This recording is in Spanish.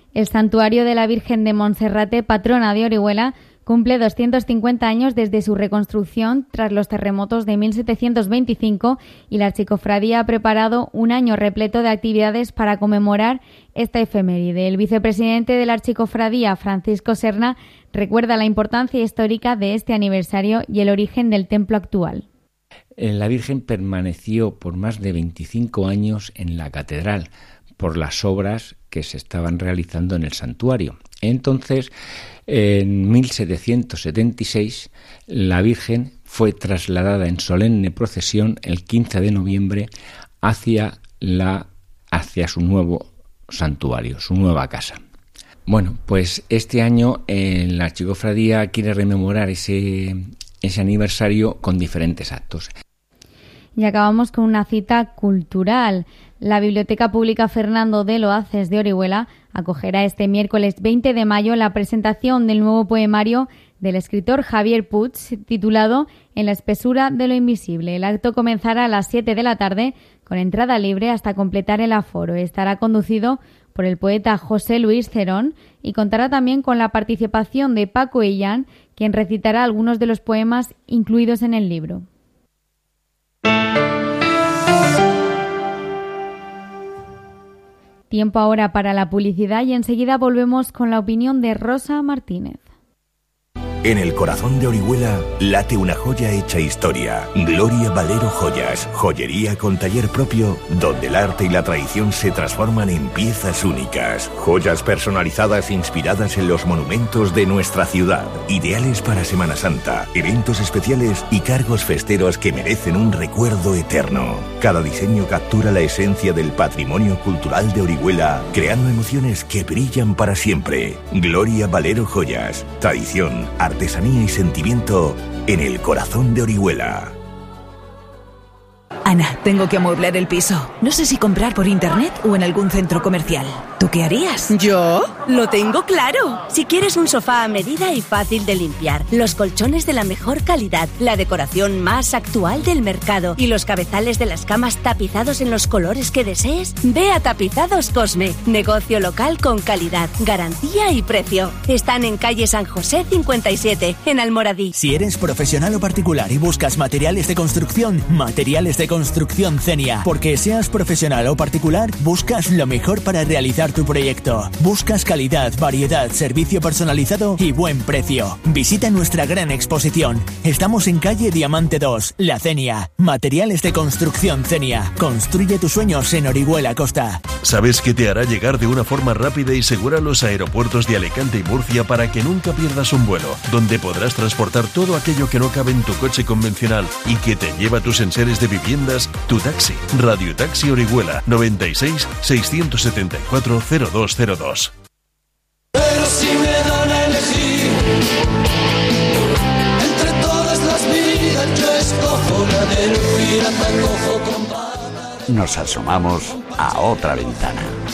El santuario de la Virgen de Monserrate, patrona de Orihuela, cumple 250 años desde su reconstrucción tras los terremotos de 1725 y la Archicofradía ha preparado un año repleto de actividades para conmemorar esta efeméride. El vicepresidente de la Archicofradía, Francisco Serna, recuerda la importancia histórica de este aniversario y el origen del templo actual. La Virgen permaneció por más de 25 años en la catedral por las obras que se estaban realizando en el santuario. Entonces, en 1776, la Virgen fue trasladada en solemne procesión el 15 de noviembre hacia su nuevo santuario, su nueva casa. Bueno, pues este año la Archicofradía quiere rememorar ese aniversario con diferentes actos. Y acabamos con una cita cultural. La Biblioteca Pública Fernando de Loaces de Orihuela acogerá este miércoles 20 de mayo la presentación del nuevo poemario del escritor Javier Puig, titulado En la espesura de lo invisible. El acto comenzará a las 7 de la tarde con entrada libre hasta completar el aforo. Estará conducido por el poeta José Luis Cerón y contará también con la participación de Paco Illán, quien recitará algunos de los poemas incluidos en el libro. Tiempo ahora para la publicidad y enseguida volvemos con la opinión de Rosa Martínez. En el corazón de Orihuela late una joya hecha historia. Gloria Valero Joyas, joyería con taller propio, donde el arte y la tradición se transforman en piezas únicas. Joyas personalizadas inspiradas en los monumentos de nuestra ciudad. Ideales para Semana Santa, eventos especiales y cargos festeros que merecen un recuerdo eterno. Cada diseño captura la esencia del patrimonio cultural de Orihuela, creando emociones que brillan para siempre. Gloria Valero Joyas, tradición, artesanía y sentimiento en el corazón de Orihuela. Ana, tengo que amueblar el piso. No sé si comprar por internet o en algún centro comercial. ¿Tú qué harías? ¿Yo? Lo tengo claro. Si quieres un sofá a medida y fácil de limpiar, los colchones de la mejor calidad, la decoración más actual del mercado y los cabezales de las camas tapizados en los colores que desees, ve a Tapizados Cosme. Negocio local con calidad, garantía y precio. Están en calle San José 57, en Almoradí. Si eres profesional o particular y buscas materiales de construcción Cenia. Porque seas profesional o particular, buscas lo mejor para realizar tu proyecto. Buscas calidad, variedad, servicio personalizado y buen precio. Visita nuestra gran exposición. Estamos en calle Diamante 2, La Cenia. Materiales de construcción Cenia. Construye tus sueños en Orihuela Costa. ¿Sabes qué te hará llegar de una forma rápida y segura a los aeropuertos de Alicante y Murcia para que nunca pierdas un vuelo? Donde podrás transportar todo aquello que no cabe en tu coche convencional y que te lleva a tus enseres de viviendas, tu taxi. Radio Taxi Orihuela 96 674 0202. Pero si me dan a elegir entre todas las vidas, yo escojo la del pirata cojo con patas. Nos asomamos a otra ventana.